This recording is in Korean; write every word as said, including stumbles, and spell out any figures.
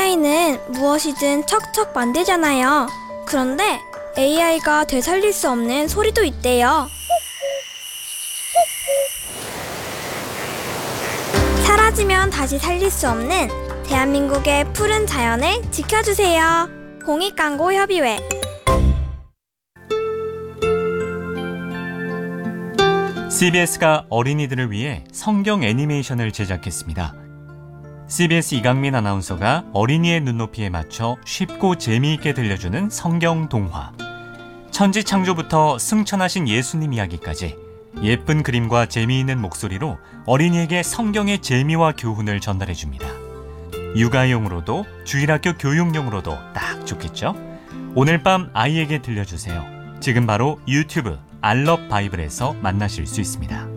에이아이는 무엇이든 척척 만들잖아요. 그런데 에이아이가 되살릴 수 없는 소리도 있대요. 사라지면 다시 살릴 수 없는 대한민국의 푸른 자연을 지켜주세요. 공익광고협의회. 씨비에스가 어린이들을 위해 성경 애니메이션을 제작했습니다. 씨비에스 이강민 아나운서가 어린이의 눈높이에 맞춰 쉽고 재미있게 들려주는 성경 동화. 천지 창조부터 승천하신 예수님 이야기까지 예쁜 그림과 재미있는 목소리로 어린이에게 성경의 재미와 교훈을 전달해줍니다. 육아용으로도 주일학교 교육용으로도 딱 좋겠죠? 오늘 밤 아이에게 들려주세요. 지금 바로 유튜브 알럽 바이블에서 만나실 수 있습니다.